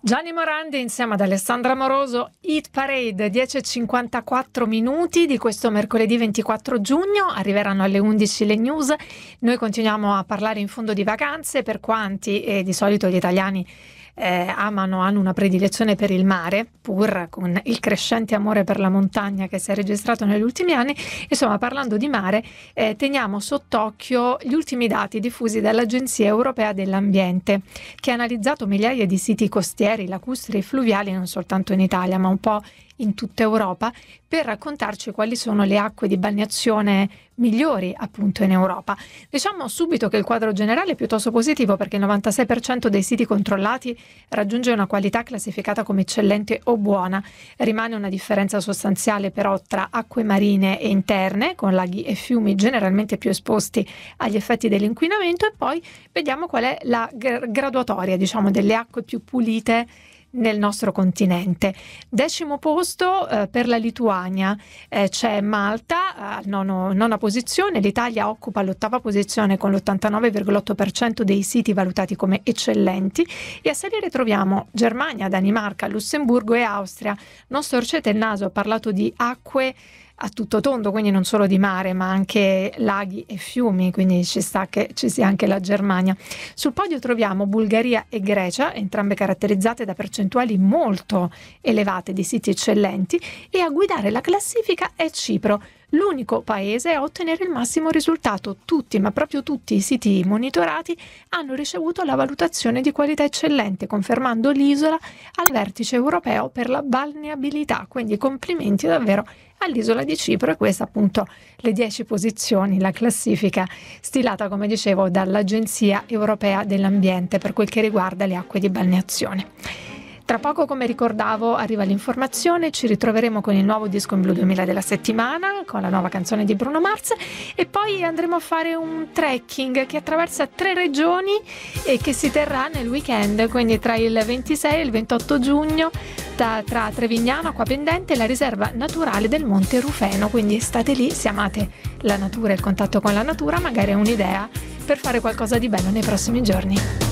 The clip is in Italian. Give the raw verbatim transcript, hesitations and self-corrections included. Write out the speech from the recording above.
Gianni Morandi insieme ad Alessandra Moroso, Hit Parade, dieci e cinquantaquattro minuti di questo mercoledì ventiquattro giugno, arriveranno alle undici le news. Noi continuiamo a parlare in fondo di vacanze, per quanti eh, di solito gli italiani Eh, amano, hanno una predilezione per il mare, pur con il crescente amore per la montagna che si è registrato negli ultimi anni. Insomma, parlando di mare, eh, teniamo sott'occhio gli ultimi dati diffusi dall'Agenzia Europea dell'Ambiente, che ha analizzato migliaia di siti costieri, lacustri e fluviali non soltanto in Italia, ma un po' in tutta Europa, per raccontarci quali sono le acque di balneazione migliori appunto in Europa. Diciamo subito che il quadro generale è piuttosto positivo, perché il novantasei per cento dei siti controllati raggiunge una qualità classificata come eccellente o buona. Rimane una differenza sostanziale però tra acque marine e interne, con laghi e fiumi generalmente più esposti agli effetti dell'inquinamento, e poi vediamo qual è la graduatoria, diciamo, delle acque più pulite nel nostro continente. Decimo posto eh, per la Lituania, eh, c'è Malta al nono, nona posizione. L'Italia occupa l'ottava posizione con l'ottantanove virgola otto per cento dei siti valutati come eccellenti, e a salire troviamo Germania, Danimarca, Lussemburgo e Austria. Non storcete il naso, ho parlato di acque a tutto tondo, quindi non solo di mare ma anche laghi e fiumi, quindi ci sta che ci sia anche la Germania. Sul podio troviamo Bulgaria e Grecia, entrambe caratterizzate da percentuali molto elevate di siti eccellenti, e a guidare la classifica è Cipro, l'unico paese a ottenere il massimo risultato. Tutti, ma proprio tutti i siti monitorati hanno ricevuto la valutazione di qualità eccellente, confermando l'isola al vertice europeo per la balneabilità. Quindi complimenti davvero all'isola di Cipro, e queste appunto le dieci posizioni, la classifica stilata, come dicevo, dall'Agenzia Europea dell'Ambiente per quel che riguarda le acque di balneazione. Tra poco, come ricordavo, arriva l'informazione, ci ritroveremo con il nuovo disco in blu duemila della settimana, con la nuova canzone di Bruno Mars, e poi andremo a fare un trekking che attraversa tre regioni e che si terrà nel weekend, quindi tra il ventisei e il ventotto giugno, da, tra Trevignano, Acquapendente e la riserva naturale del Monte Rufeno. Quindi state lì, se amate la natura e il contatto con la natura, magari è un'idea per fare qualcosa di bello nei prossimi giorni.